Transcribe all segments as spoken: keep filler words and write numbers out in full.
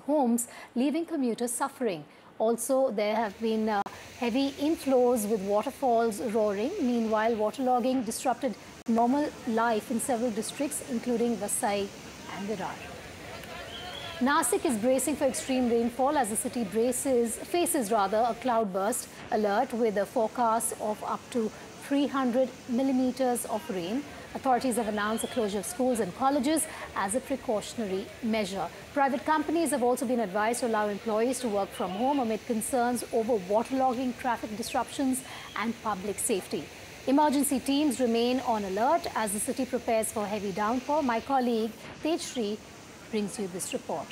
homes, leaving commuters suffering. Also, there have been uh, heavy inflows with waterfalls roaring. Meanwhile, waterlogging disrupted normal life in several districts, including Vasai and Virar. Nasik is bracing for extreme rainfall as the city braces, faces rather a cloudburst alert with a forecast of up to three hundred millimeters of rain. Authorities have announced the closure of schools and colleges as a precautionary measure. Private companies have also been advised to allow employees to work from home amid concerns over waterlogging, traffic disruptions and public safety. Emergency teams remain on alert as the city prepares for heavy downpour. My colleague Tejshri brings you this report.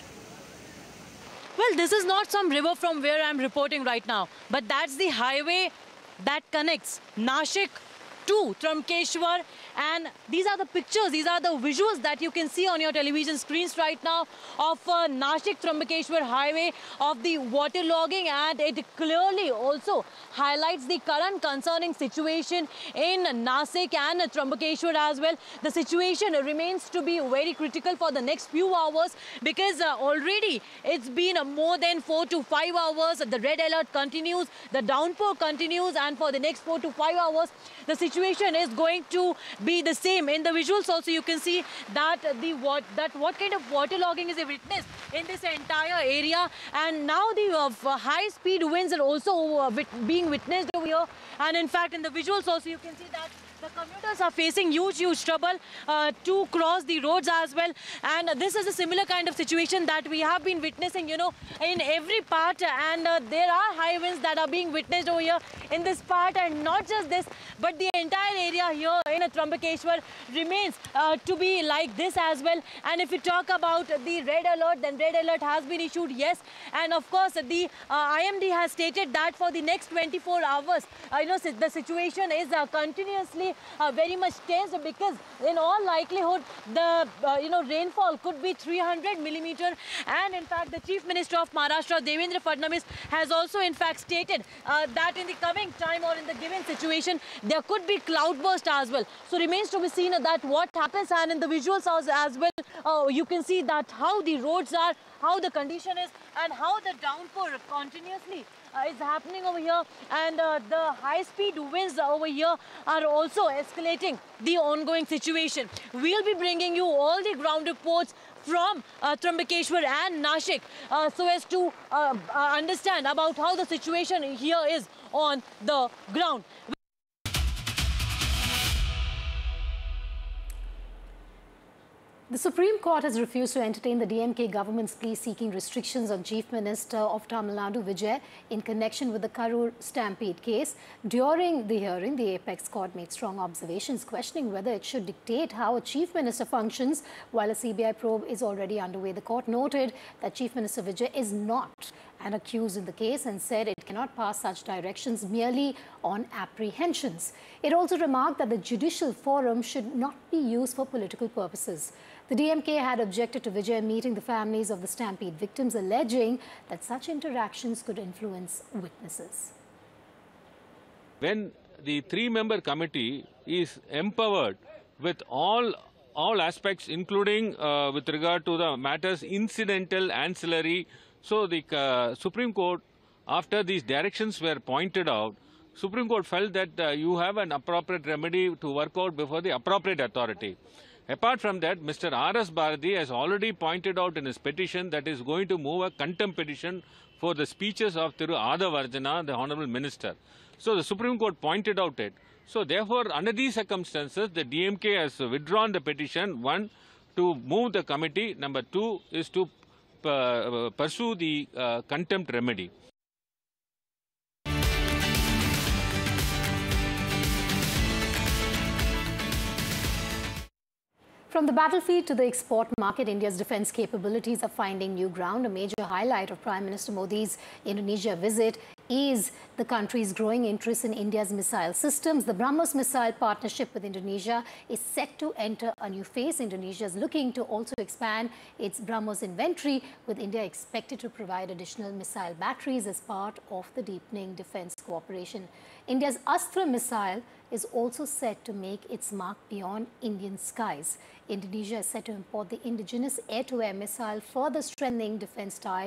Well, this is not some river from where I'm reporting right now, but that's the highway that connects Nashik to Trambakeshwar, and these are the pictures, these are the visuals that you can see on your television screens right now of uh, Nashik-Trambakeshwar highway, of the waterlogging, and it clearly also highlights the current concerning situation in Nasik and Trambakeshwar as well. The situation remains to be very critical for the next few hours because uh, already it's been uh, more than four to five hours. The red alert continues, the downpour continues, and for the next four to five hours, the situation is going to be the same. In the visuals also you can see that the what that what kind of waterlogging is witnessed in this entire area, and now the uh, high speed winds are also uh, wit being witnessed over here. And in fact, in the visuals also you can see that the commuters are facing huge, huge trouble uh, to cross the roads as well. And uh, this is a similar kind of situation that we have been witnessing, you know, in every part. And uh, there are high winds that are being witnessed over here in this part. And not just this, but the entire area here in uh, Trambakeshwar remains uh, to be like this as well. And if we talk about the red alert, then red alert has been issued, yes. And of course, the uh, I M D has stated that for the next twenty-four hours, uh, you know, the situation is uh, continuously Uh, very much tense, because in all likelihood the uh, you know rainfall could be three hundred millimeter. And in fact, the Chief Minister of Maharashtra, Devendra Fadnavis, has also in fact stated uh, that in the coming time or in the given situation there could be cloudburst as well. So remains to be seen that what happens. And in the visuals as, as well uh, you can see that how the roads are, how the condition is, and how the downpour continuously Uh, is happening over here, and uh, the high-speed winds over here are also escalating the ongoing situation. We'll be bringing you all the ground reports from uh, Trambakeshwar and Nashik uh, so as to uh, uh, understand about how the situation here is on the ground. The Supreme Court has refused to entertain the D M K government's plea seeking restrictions on Chief Minister of Tamil Nadu, Vijay, in connection with the Karur stampede case. During the hearing, the Apex Court made strong observations, questioning whether it should dictate how a Chief Minister functions. While a C B I probe is already underway, the court noted that Chief Minister Vijay is not an accused in the case and said it cannot pass such directions merely on apprehensions. It also remarked that the judicial forum should not be used for political purposes. The D M K had objected to Vijay meeting the families of the stampede victims, alleging that such interactions could influence witnesses. When the three-member committee is empowered with all all aspects, including uh, with regard to the matters incidental, ancillary, so the uh, Supreme Court, after these directions were pointed out, Supreme Court felt that uh, you have an appropriate remedy to work out before the appropriate authority. Apart from that, Mister R S Bharati has already pointed out in his petition that he is going to move a contempt petition for the speeches of Thiru Adhavarjana, the Honourable Minister. So the Supreme Court pointed out it. So therefore, under these circumstances, the D M K has withdrawn the petition, one, to move the committee, number two is to uh, pursue the uh, contempt remedy. From the battlefield to the export market, India's defence capabilities are finding new ground. A major highlight of Prime Minister Modi's Indonesia visit is the country's growing interest in India's missile systems. The BrahMos missile partnership with Indonesia is set to enter a new phase. Indonesia is looking to also expand its BrahMos inventory, with India expected to provide additional missile batteries as part of the deepening defence cooperation. India's Astra missile is also set to make its mark beyond Indian skies. Indonesia is set to import the indigenous air-to-air missile, further strengthening defence ties